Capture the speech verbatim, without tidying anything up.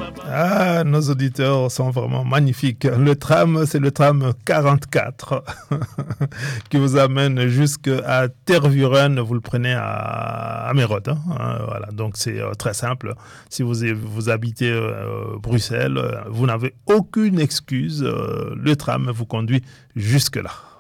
Ah, nos auditeurs sont vraiment magnifiques. Le tram, c'est le tram quarante-quatre qui vous amène jusqu'à Tervuren. Vous le prenez à, à Mérode. Hein. Voilà, donc c'est euh, très simple. Si vous, vous habitez euh, Bruxelles, vous n'avez aucune excuse. Euh, le tram vous conduit jusque-là.